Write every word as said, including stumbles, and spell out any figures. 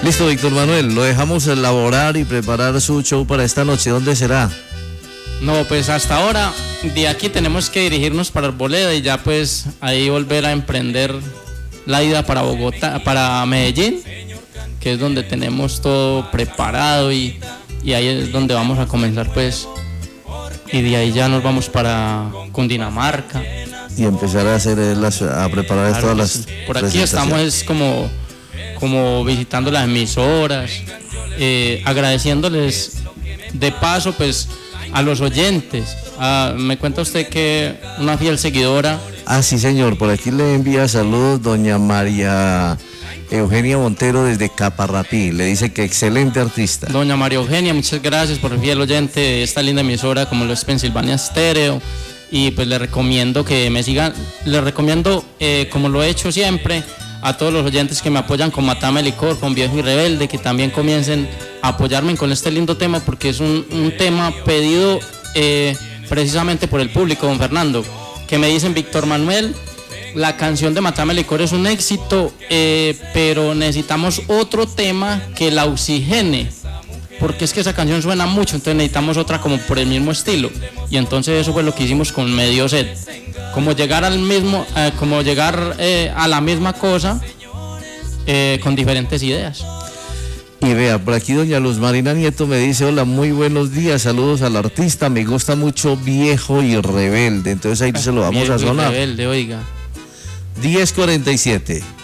Listo, Víctor Manuel, lo dejamos elaborar y preparar su show para esta noche. ¿Dónde será? No, pues hasta ahora de aquí tenemos que dirigirnos para Arboleda y ya pues ahí volver a emprender la ida para Bogotá, para Medellín, que es donde tenemos todo preparado y, y ahí es donde vamos a comenzar pues, y de ahí ya nos vamos para Cundinamarca. Y empezar a hacer las, a preparar Claro, todas las pues, por aquí estamos es como, como visitando las emisoras, eh, agradeciéndoles de paso pues a los oyentes. Ah, me cuenta usted que una fiel seguidora. Ah, sí, señor, por aquí le envía saludos doña María Eugenia Montero desde Caparratí. Le dice que excelente artista. Doña María Eugenia, muchas gracias por el fiel oyente de esta linda emisora como lo es Pensilvania Stereo. Y pues le recomiendo que me sigan, le recomiendo eh, como lo he hecho siempre a todos los oyentes que me apoyan con Matame Licor, con Viejo y Rebelde, que también comiencen a apoyarme con este lindo tema porque es un, un tema pedido eh, precisamente por el público, don Fernando, que me dicen: Víctor Manuel, la canción de Matame Licor es un éxito, eh, pero necesitamos otro tema que la oxigene, porque es que esa canción suena mucho, entonces necesitamos otra como por el mismo estilo. Y entonces eso fue lo que hicimos con Medio Set, como llegar al mismo, eh, como llegar eh, a la misma cosa eh, con diferentes ideas. Y vea, por aquí doña Luz Marina Nieto me dice: hola, muy buenos días, saludos al artista, me gusta mucho Viejo y Rebelde. Entonces ahí se lo vamos Viejo a sonar. Y Rebelde, oiga. diez cuarenta y siete.